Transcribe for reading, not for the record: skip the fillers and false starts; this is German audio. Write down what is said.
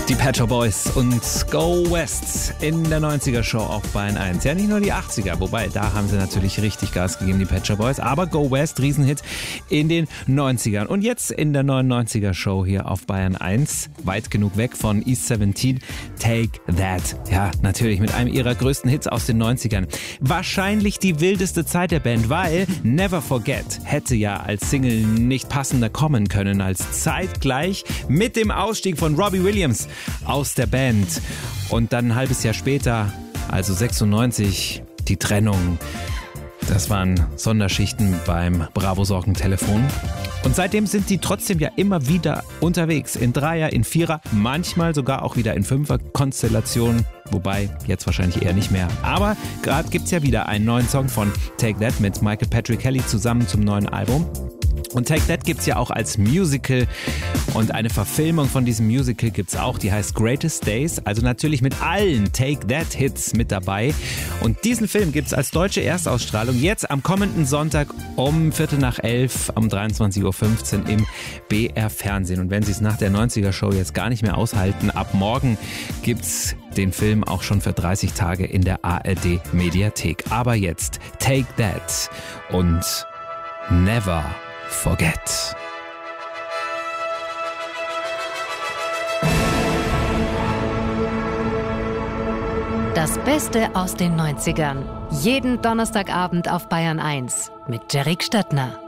Die Pet Shop Boys und Go West in der 90er Show auf Bayern 1. Ja, nicht nur die 80er, wobei da haben sie natürlich richtig Gas gegeben, die Pet Shop Boys. Aber Go West, Riesenhit in den 90ern. Und jetzt in der 99er Show hier auf Bayern 1, weit genug weg von East 17, Take That. Ja, natürlich mit einem ihrer größten Hits aus den 90ern. Wahrscheinlich die wildeste Zeit der Band, weil Never Forget hätte ja als Single nicht passender kommen können, als zeitgleich mit dem Ausstieg von Robbie Williams aus der Band. Und dann ein halbes Jahr später, also 96, die Trennung. Das waren Sonderschichten beim Bravo-Sorgen-Telefon. Und seitdem sind die trotzdem ja immer wieder unterwegs. In Dreier, in Vierer, manchmal sogar auch wieder in Fünfer-Konstellationen. Wobei, jetzt wahrscheinlich eher nicht mehr. Aber gerade gibt's ja wieder einen neuen Song von Take That mit Michael Patrick Kelly zusammen zum neuen Album. Und Take That gibt's ja auch als Musical und eine Verfilmung von diesem Musical gibt's auch, die heißt Greatest Days, also natürlich mit allen Take That Hits mit dabei. Und diesen Film gibt's als deutsche Erstausstrahlung jetzt am kommenden Sonntag um 11:15 um 23:15 Uhr im BR Fernsehen. Und wenn Sie es nach der 90er Show jetzt gar nicht mehr aushalten, ab morgen gibt's den Film auch schon für 30 Tage in der ARD Mediathek. Aber jetzt Take That und Never Forget. Das Beste aus den 90ern. Jeden Donnerstagabend auf Bayern 1 mit Jerry Stöttner.